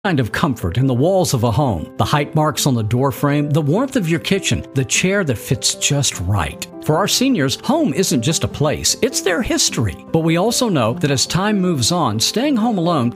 Kind of comfort in the walls of a home, the height marks on the door frame, the warmth of your kitchen, the chair that fits just right. For our seniors, home isn't just a place, it's their history. But we also know that as time moves on, staying home alone